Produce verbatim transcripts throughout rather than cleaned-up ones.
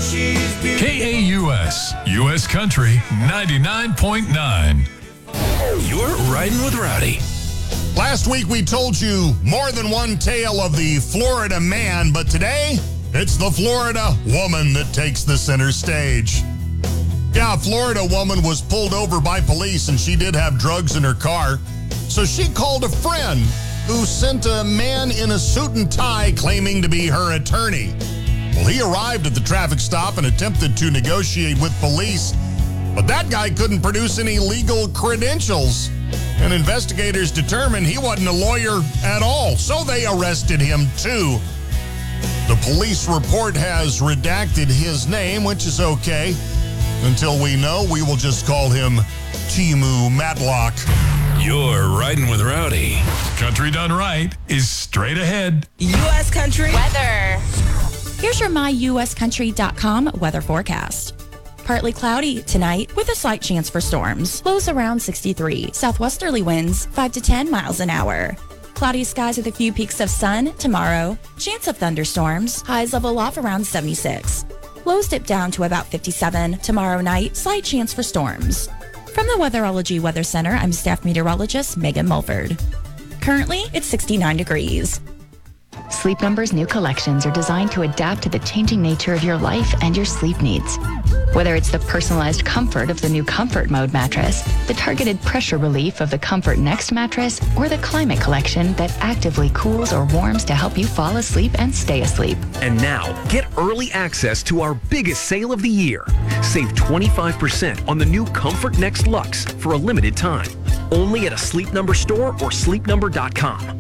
K A U S, U S Country ninety-nine point nine. You're riding with Rowdy. Last week we told you more than one tale of the Florida man, but today it's the Florida woman that takes the center stage. Yeah, a Florida woman was pulled over by police and she did have drugs in her car. So she called a friend who sent a man in a suit and tie claiming to be her attorney. Well, he arrived at the traffic stop and attempted to negotiate with police, but that guy couldn't produce any legal credentials. And investigators determined he wasn't a lawyer at all, so they arrested him too. The police report has redacted his name, which is okay. Until we know, we will just call him Timu Matlock. You're riding with Rowdy. Country done right is straight ahead. U S Country weather. Here's your my U S country dot com weather forecast. Partly cloudy tonight with a slight chance for storms. Lows around sixty-three. Southwesterly winds five to ten miles an hour. Cloudy skies with a few peaks of sun tomorrow. Chance of thunderstorms. Highs level off around seventy-six. Lows dip down to about fifty-seven. Tomorrow night, slight chance for storms. From the Weatherology Weather Center, I'm staff meteorologist Megan Mulford. Currently, it's sixty-nine degrees. Sleep Number's new collections are designed to adapt to the changing nature of your life and your sleep needs. Whether it's the personalized comfort of the new Comfort Mode mattress, the targeted pressure relief of the Comfort Next mattress, or the Climate Collection that actively cools or warms to help you fall asleep and stay asleep. And now, get early access to our biggest sale of the year. Save twenty-five percent on the new Comfort Next Luxe for a limited time. Only at a Sleep Number store or sleep number dot com.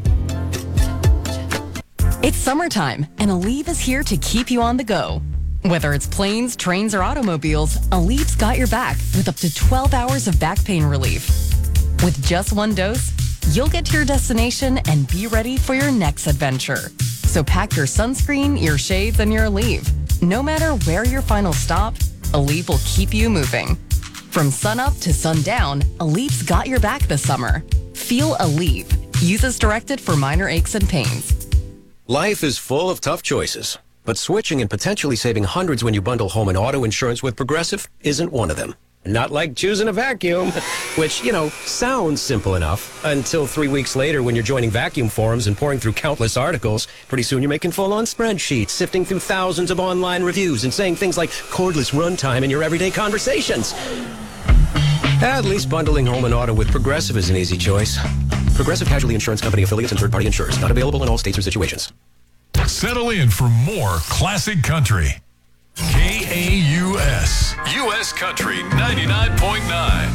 It's summertime, and Aleve is here to keep you on the go. Whether it's planes, trains, or automobiles, Aleve's got your back with up to twelve hours of back pain relief. With just one dose, you'll get to your destination and be ready for your next adventure. So pack your sunscreen, your shades, and your Aleve. No matter where your final stop, Aleve will keep you moving. From sunup to sundown, Aleve's got your back this summer. Feel Aleve. Use as directed for minor aches and pains. Life is full of tough choices, but switching and potentially saving hundreds when you bundle home and auto insurance with Progressive isn't one of them. Not like choosing a vacuum, which, you know, sounds simple enough until three weeks later when you're joining vacuum forums and pouring through countless articles. Pretty soon you're making full-on spreadsheets, sifting through thousands of online reviews and saying things like cordless runtime in your everyday conversations. At least bundling home and auto with Progressive is an easy choice. Progressive Casualty Insurance Company affiliates and third-party insurers. Not available in all states or situations. Settle in for more classic country. K A U S, U S Country ninety-nine point nine.